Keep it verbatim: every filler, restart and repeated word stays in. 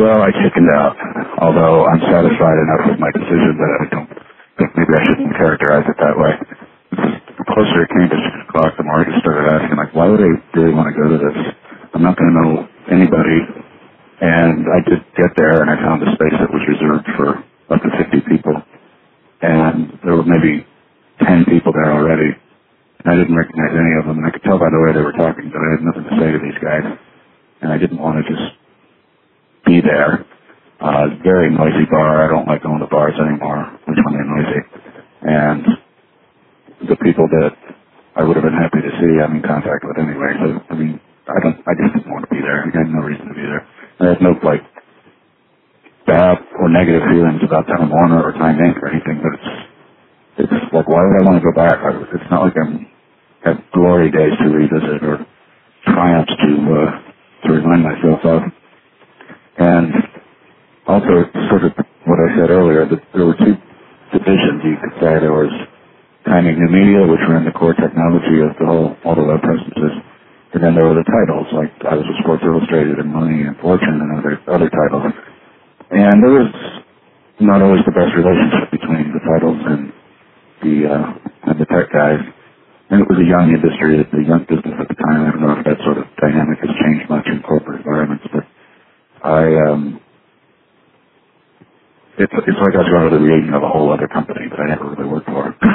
Well, I chickened out, although I'm satisfied enough with my decision that I don't think maybe I shouldn't characterize it that way. The closer it came to six o'clock, the more I just started asking, like, why would I really want to go to this? I'm not going to know anybody. And I did get there, and I found a space that was reserved for up to fifty people. And there were maybe ten people there already. And I didn't recognize any of them, and I could tell by the way they were talking that I had nothing to say to these guys. And I didn't want to just be there. Uh, very noisy bar. I don't like going to bars anymore, which when they're noisy. And the people that I would have been happy to see, I'm in contact with anyway. So, I mean, I don't, I just didn't want to be there. I had no reason to be there. I had no, like, bad or negative feelings about Time Warner or Time Incorporated or anything, but it's, it's like, why would I want to go back? I, it's not like I'm have glory days to revisit or triumphs to, uh, to remind myself of. And also, sort of what I said earlier, that there were two divisions, you could say. There was Timing New Media, which were in the core technology of the whole, all the web presences. And then there were the titles, like I was with Sports Illustrated and Money and Fortune and other, other titles. And there was not always the best relationship between the titles and the, uh, and the tech guys. And it was a young industry, a young business at the time. I don't know if that sort of dynamic has changed much in corporate environments, but I, um, it's, it's like I was going to the reunion of a whole other company that I never really worked for.